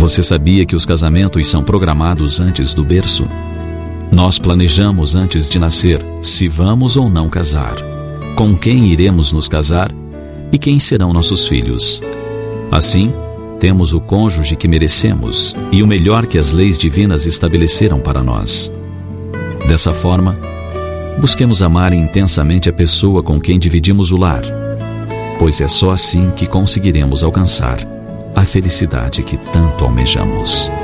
Você sabia que os casamentos são programados antes do berço? Nós planejamos antes de nascer se vamos ou não casar, com quem iremos nos casar e quem serão nossos filhos. Assim, temos o cônjuge que merecemos e o melhor que as leis divinas estabeleceram para nós. Dessa forma, busquemos amar intensamente a pessoa com quem dividimos o lar, pois é só assim que conseguiremos alcançar a felicidade que tanto almejamos.